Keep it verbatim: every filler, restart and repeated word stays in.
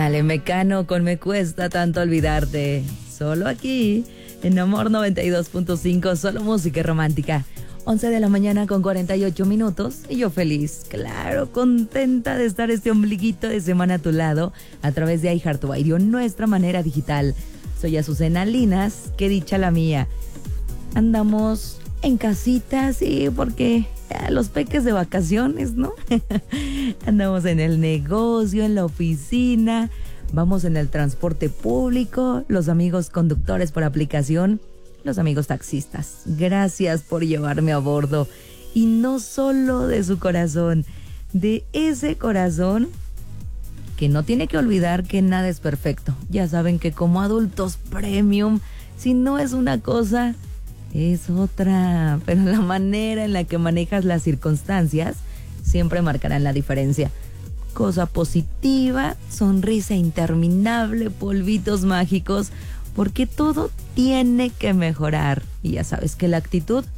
Dale, Mecano con Me Cuesta Tanto Olvidarte. Solo aquí, en Amor noventa y dos punto cinco, solo música romántica. once de la mañana con cuarenta y ocho minutos. Y yo feliz, claro, contenta de estar este ombliguito de semana a tu lado a través de iHeartRadio, nuestra manera digital. Soy Azucena Linas, qué dicha la mía. Andamos en casita, sí, porque ya, los peques de vacaciones, ¿no? Andamos en el negocio, en la oficina, vamos en el transporte público, los amigos conductores por aplicación, los amigos taxistas. Gracias por llevarme a bordo. Y no solo de su corazón, de ese corazón que no tiene que olvidar que nada es perfecto. Ya saben que como adultos premium, si no es una cosa, es otra. Pero la manera en la que manejas las circunstancias siempre marcarán la diferencia. Cosa positiva, sonrisa interminable, polvitos mágicos, porque todo tiene que mejorar. Y ya sabes que la actitud